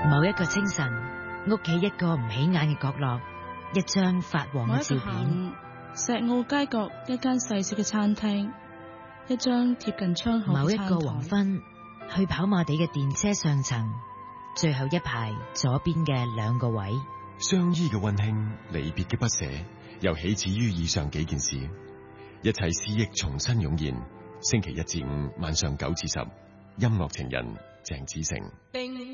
某一個清晨，屋企一個唔起眼嘅角落，一張發黃嘅照片。 石澳街角一間細小嘅餐廳，一張貼近窗口嘅餐台。 某一個黃昏，去跑馬地嘅電車上層，最後一排左邊嘅2個位。 相依嘅溫馨，離別嘅不捨，又起始於以上幾件事，一切思憶重新湧現。星期1至5晚上9至10，音樂情人鄭子誠。